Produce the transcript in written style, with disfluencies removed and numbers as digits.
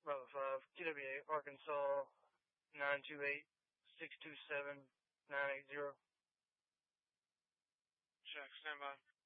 Bravo 5, TWA, Arkansas, 928-627-980. Check, stand by.